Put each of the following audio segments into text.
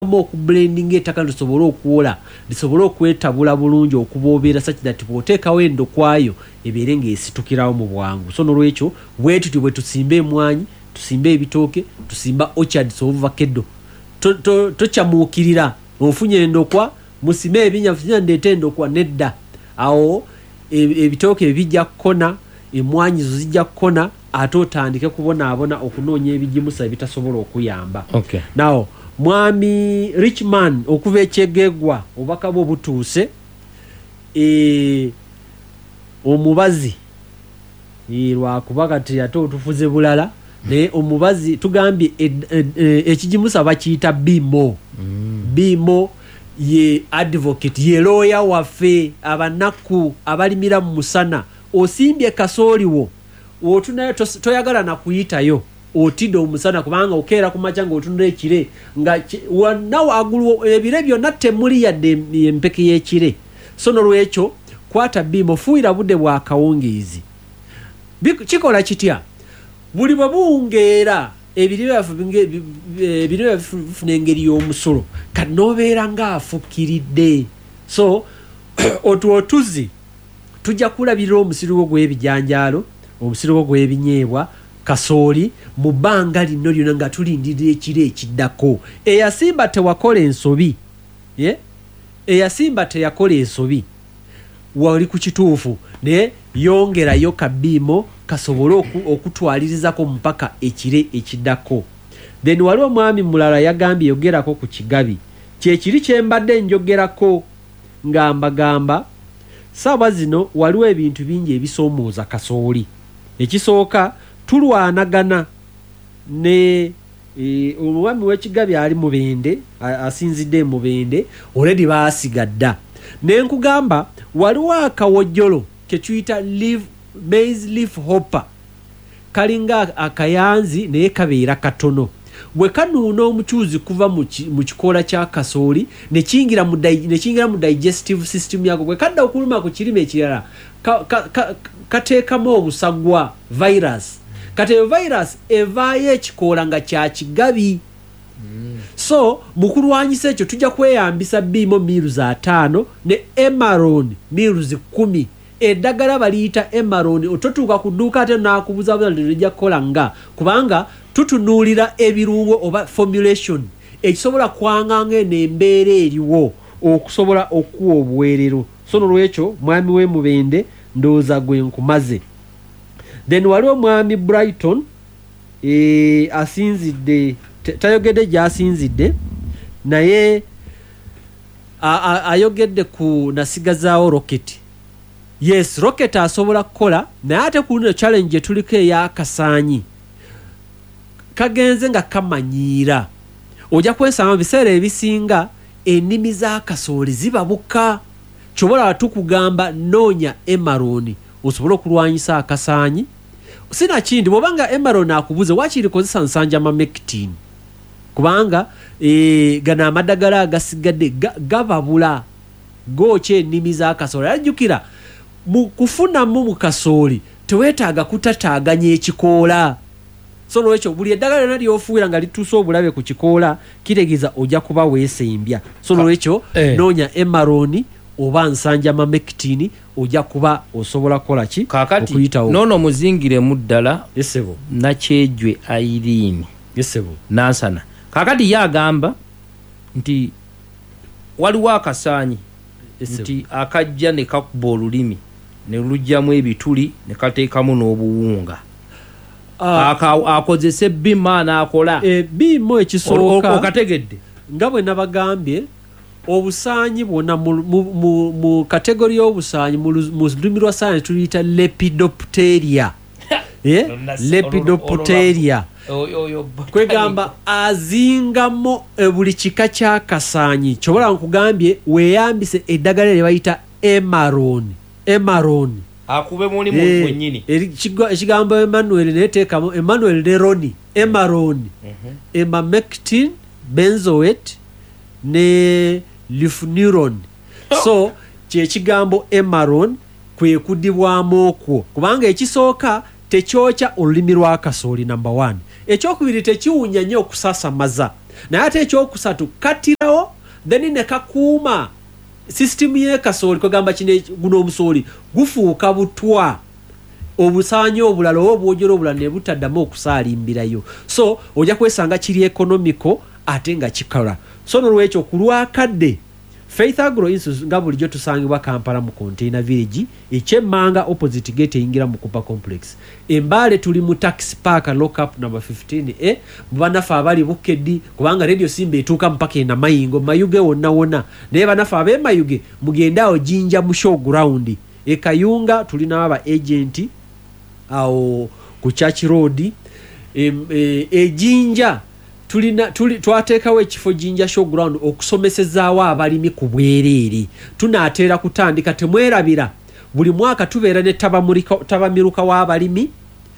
okublending ettaka lisobole okuwola lisobole okwetabula bulungi okuboobera such that bw'oteekawo endokwayo ebeere ng'esitukirawo mu bwangu. So n'olwekyo bwe tutyo bwe tusimba emwanyi tusimba ebitooke tusimba orchards ovacado tokyamuukirira ofunye endokwa musime ebinyafunya ndeeta endokwa nedda awo ebitooke bijja kukona emwanyi zo zijja kukona ate otandike kubonaabona okunoonya ebigimusa ebitasobola okuyamba. Okay. Now mwami Richman okuva ekyegegwa obubaka bwe butuuse omubazi lwakuba kati ate otufuze bulala naye omubazi tugambye ekigimusa bakiyita bimo. Bimo ye advocate ye lawyer waffe abanaku abalimira mu musana osimbye kasooliwo otunayo toyagala na kuyitayo otidde omusana kubanga okeera ku makya ng'otunula ekire nga wonna waggulu ebire byonna temuli yadde empeke y'ekire. So n'olwekyo kwata bimo fuuyira budde bwa kawungeezi kikola kitya buli bwe buwungeera ebire bifuna engeri y'omusulo kati n'obeera ng'afukkiridde. So otuzi tujja kulabirira omusiro gw'ebijanjaalo omusiro gw'ebinyeebwa kasooli mu bbanga lino lyonna nga tulindirira ekiro ekiddako. Eyasimba tewakola ensobi eyasimba teyakola ensobi wali ku kituufu naye yongerayo kabiimo kasobole okutwalirizako mpaka ekire ekiddako. Then waliwo omwami mulala yagambye yogerako ku kigabi kyekiri kyembadde njogerako nga mbagamba saawa zino waliwo ebintu bingi ebisoomooza kasooli. Ekisooka tulwanagana ne omwami w'ekigabi ali Mubende asinzidde Mubende already baasigadda ne nkugamba waliwo akawojjolo ke tuyita maize leaf hopper kalinga akayanzi naye kabeera katono bwe kanuuna omukyuzi kuva mu kikoola kya kasooli ne kingira mu digestive system yako bwe kadda okuluma ku kirime ekirala kateekamu obusagwa virus kati virus evaayo ekikoola nga kya kigabi. So mu kulwanyisa ekyo tujja kweyambisa bimo miruzi 5 ne Emarone miruzi 10. Eddagala baliyita Emarone ototuuka ku dduuka ate n'akubuza lijja kukola nga kubanga tutunuulira ebirungo oba formulation ekisobola kwanganga n'embeera eriwo okusobola okuwa obuweerero. So n'olwekyo mwami w'e Mubende ndowooza gwe nkumaze. Then waliwo mwami Brighton asinzidde tayogedde gy'asinzidde naye ayogedde ku nasigazaawo rocket. Yes, rocket asobola kukola naye ate ku nno challenge etuliko ey'akasaanyi kagenze nga kamanyiira ojja kwesanga mu biseera ebisinga ennimi za kasooli zibabuka kyobola tukugamba noonya Emarone osobola okulwanyisa akasaanyi. Sinakindi bw'obanga Emarone akubuze wakiri kozesa nsanja mamectin kubanga gano amadagala agasigadde gababula gookya ennimi za kasooli. Ajjukira mu kufunamu mu kasooli teweetaaga kutataaganya ekikoola. So n'olwekyo buli eddagala lyonna ly'ofuuyira nga lituuse obulabe ku kikoola kitegeeza ojja kuba weesembya. So n'olwekyo noonya Emarone oba nsanja mamectin ojja kuba osobola kukola ki okuyitawo. Noono muzingiremu ddala yesebo Nakyejwe Irene yesebo Nansana. Kaakati yagamba nti waliwo akasaanyi nti akajja ne kakuba olulimi ne lujjamu ebituli ne kateekamu n'obuwunga akozese bima n'akola bimo ekisooka okategedde nga bwe nabagambye obusaanyi bwonna mu kategori y'obusaanyi mu lulimi lwa sayansi tuliyita Lepidopteria. Lepidopteria kwegamba azingamo buli kika ky'akasaanyi kyobola nkugambye weeyambise eddagala lye bayita Emarone akube mulimu gwennyini ekigambo Emmanuel neeteekamu Emmanuel ne Roni Emarone emamectin benzoate ne lifnuron. So kyekigambo Emarone kwe kudibwamu okwo kubanga ekisooka tekyokya olulimi lwa kasooli number 1. Ekyokubiri tekiwunya nnyo okusasamaza naye ate ekyokusatu kattirawo then ne kakuuma system ye kasooli kwegamba kino guno omusooli gufuuka butwa obusaanyi obulala obwojero obulala ne butaddamu okusaalimbirayo so ojja kwesanga kiri economical ate nga kikola so nolwekyo ku lwakadde Faith Agro Institute nga bulijjo tusangibwa Kampala mu Container Village ekyemmanga opposite gate eyingira mu Cooper Complex Embale tuli mu taxi park lock up number 15A banafa abali Bukeddi kubanga radio Simba etuuka mpaka na Mayingo Mayuge wonna naye banafa abe Mayuge mugendao Jinja mu showground Kayunga tulina aba agent awo ku Church Road Jinja twateekawo ekifo Jinja showground okusomesezaawo abalimi ku bwereere tunaatera kutandika temwerabira buli mwaka tubeera ne tabamiruka w'abalimi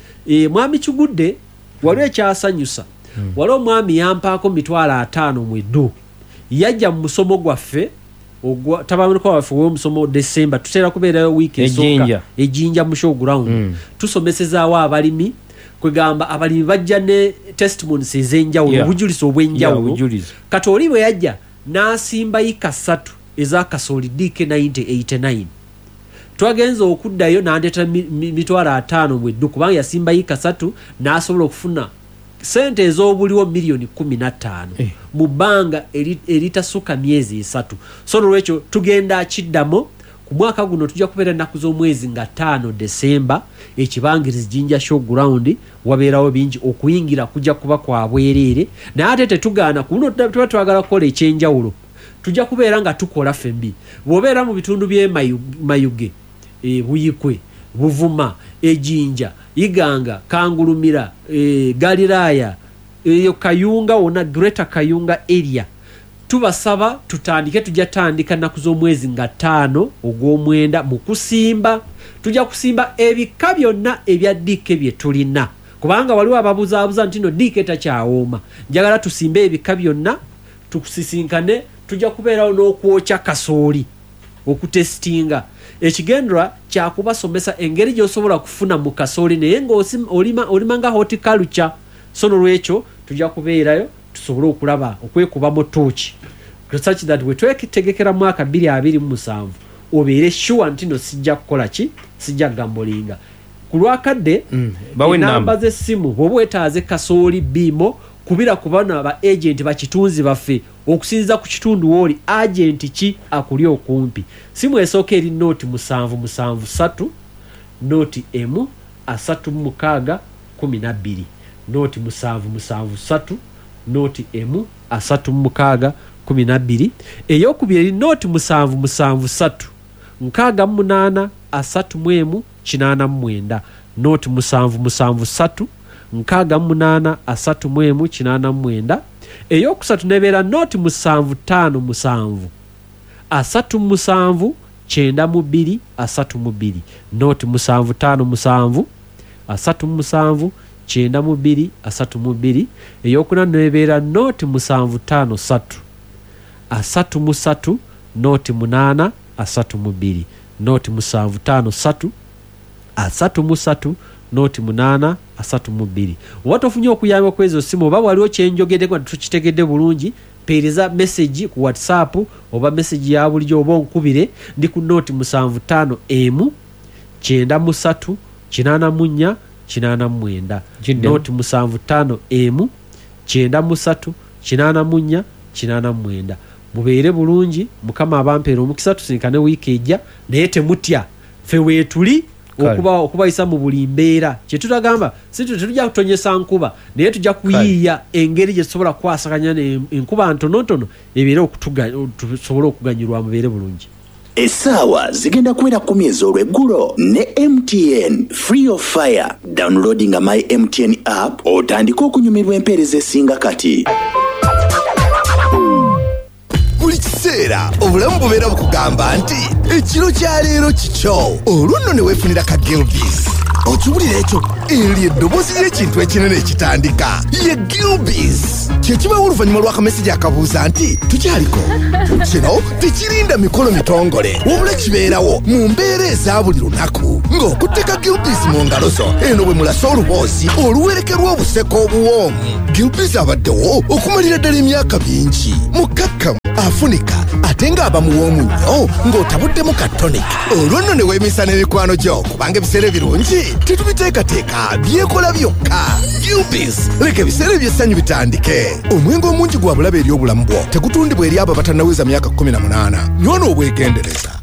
mwami Kigudde waliwo ekyasanyusa waliwo omwami yampaako 50,000 mu eddu yajja mu musomo gwaffe tabamiruka waffe w'omusomo December tuteera kubeerayo wiiki esooka Ejinja mu showground tusomesezaawo abalimi kwegamba abalimi bajja ne testimonies ez'enjawulo obujulizi obw'enjawulo kati oli bwe yajja n'asimba yika 3 eza kasooli DK 9089 twagenza okuddayo n'andeeta 50,000 mu eddu kubanga yasimba yika 3 n'asobola okufuna sente ez'obuliwo $15,000,000 mu bbanga eritasukka myezi 3 so nolwekyo tugenda akiddamo ku mwaka guno tujja kubeera ennaku z'omwezi nga 5 December ekibangirizi Jinja showground wabeerawo bingi okuyingira kujja kuba kwa bwereere naye ate tetugaana kuno tuba twagala kukola ekyenjawulo tujja kubeera nga tukola fembi bw'obeera mu bitundu by'e Mayuge Buyikwe Buvuma Ejinja Iganga Kangulumira Galilaya eyo Kayunga wona Greater Kayunga area tubasaba tutandike tujja tandika naku z'omwezi nga 5 ogw'omwenda mu kusimba tujja kusimba ebika byonna ebya DK bye tulina kubanga waliwo ababuzaabuza nti no DK takyawooma njagala tusimbe ebika byonna tukusisinkane tujja kubeerawo n'okwokya kasooli okutestinga ekigendera kyakubasomesa engeri gy'osobola kufuna mu kasooli naye ng'olima nga horticulture so nolwekyo tujja kubeerayo tusobole okulaba okwekubamu tooki such that we twetegekera mwaka 2027 obeere sure nti no sijja kukola ki sijja gambolinga ku lwakadde namba z'essimu bw'oba wetaaze kasooli biimo kubira kubana ba agent bakitunzi baffe okusinza ku kitundu woli agent ki akuli okumpi simu esooka eri noti 773 noti emu 3612 noti 773 noti emu 3612 eyokubiri eri noti 773 68 31 89 noti 773 68 31 89 eyokusatu nebeera noti 757 37 92 32 noti 757 37 92 32 eyokuna nebeera noti 753 33 noti 8 32 noti 753 33 noti 8 32 watofunye okuyamba kwezo simu oba waliwo kyenjogedde kwa tukitegedde bulungi peereza message ku WhatsApp oba message ya bulijjo oba onkubire ndi ku noti 75 emu 93 84 89 noti 75 emu 93 84 89 mubeere bulungi mukama abampeera omukisa tusinkane wiiki ejja naye temutya ffe weetuli okubayisa mu buli mbeera kyetutagamba si tetujja kutonyesa nkuba naye tujja kuyiiya engeri gye tusobola kukwasaganya enkuba ntonotono ebeere tusobole okuganyirwa mubeere bulungi. Essaawa zigenda kubeera 10 ez'olweggulo ne MTN free of fire. Downloading my MTN app otandika okunyumirwa empeereza esinga kati. Buli kiseera obulamu bubeera bukugamba nti ekiro kya leero kikyo olwo nno ne weefunira ka Gelvis okiwulira ekyo eri eddoboozi y'ekintu ekinene ekitandika ye Gilbis kyekibawo oluvannyuma lw'akamesejja akabuuza nti tukyaliko kino tekirinda mikolo mitongole wabula kibeerawo mu mbeera eza buli lunaku ng'okutteka Gilbis mu ngalo zo eno bwe mulasa oluboozi oluwerekerwa obuseko obuwoomu Gilbis abaddewo okumalira ddala emyaka mingi mukakkamu afunika ate ng'aba muwoomu nnyo ng'otabuddemu ka tonic olwo nno ne weemisa n'emikwano gyo kubanga ebiseera ebirungi tetubiteekateeka byekola byokka Gilbis leka ebiseera eby'essanyu bitandike omwenge omungi gwa bulabe eri obulamu bwo tegutundibwa eri abo abatannaweza myaka 18 nywa n'obwegendereza